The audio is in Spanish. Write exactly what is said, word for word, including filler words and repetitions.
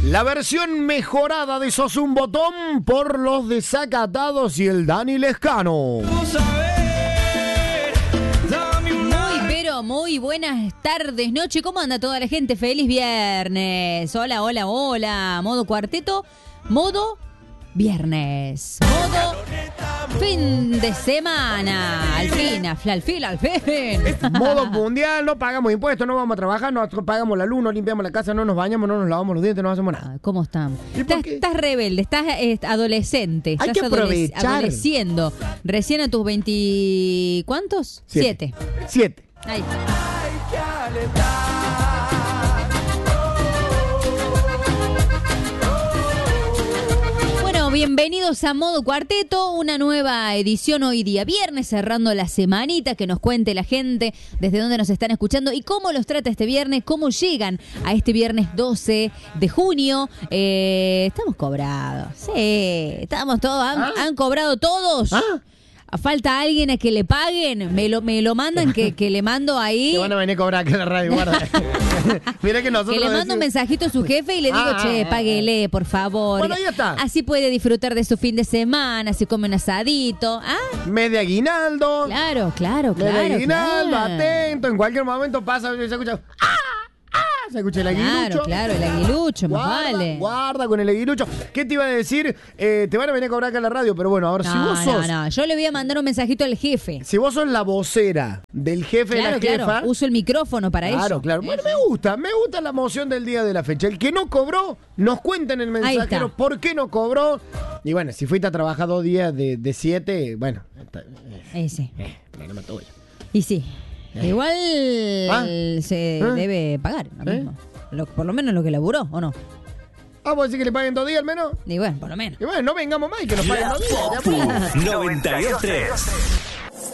La versión mejorada de Sos un Botón por los Desacatados y el Dani Lescano. Muy, pero muy buenas tardes, noche. ¿Cómo anda toda la gente? Feliz viernes. Hola, hola, hola. Modo cuarteto, modo viernes. Modo fin de semana. Al fin, al fin, al fin. Modo mundial, no pagamos impuestos, no vamos a trabajar, no pagamos la luz, no limpiamos la casa, no nos bañamos, no nos lavamos los dientes, no hacemos nada. ¿Cómo están? ¿Y por Estás, qué? estás rebelde, estás eh, adolescente. Hay Estás que adole- aprovechar. adoleciendo. Recién a tus veinte... ¿Cuántos? Siete. Siete. Siete. Ahí está. Bueno, bienvenidos a Modo Cuarteto, una nueva edición hoy día viernes, cerrando la semanita, que nos cuente la gente desde dónde nos están escuchando y cómo los trata este viernes, cómo llegan a este viernes doce de junio. Eh, estamos cobrados, sí, estamos todos, han, ¿Ah? han cobrado todos. ¿Ah? Falta alguien a que le paguen, me lo, me lo mandan, que, que le mando ahí. Que van a venir a cobrar acá en la radio, guarda. Mira que nosotros Que le mando decimos- un mensajito a su jefe y le digo, Ah, che, ah, páguele, por favor. Bueno, ya está. Así puede disfrutar de su fin de semana, se come un asadito. Ah, Mes de aguinaldo. claro, claro, Mes de claro. aguinaldo, claro. atento. En cualquier momento pasa y se escucha. ¡Ah! ¡Ah! Se escucha el aguilucho. Claro, claro, el aguilucho, más Guarda, vale. guarda con el aguilucho. ¿Qué te iba a decir? Eh, te van a venir a cobrar acá en la radio, pero bueno, ahora si No, vos no, sos. no, yo le voy a mandar un mensajito al jefe. Si vos sos la vocera del jefe Claro, de la jefa. claro, uso el micrófono para Claro, eso. claro. Bueno, me gusta, me gusta la emoción del día de la fecha. El que no cobró, nos cuenta en el Ahí mensajero está. por qué no cobró. Y bueno, si fuiste a trabajar dos días de, de siete, bueno, está, eh, Ese. eh, problema tuyo. Y sí, igual Ah. se ¿Eh? debe pagar lo ¿Eh? mismo. Lo- por lo menos lo que laburó, ¿o no? Ah, ¿vos decís que le paguen dos días al menos? Y bueno, por lo menos. Y bueno, no vengamos más y que nos paguen La dos días. ya Popu fue. noventa y dos punto tres.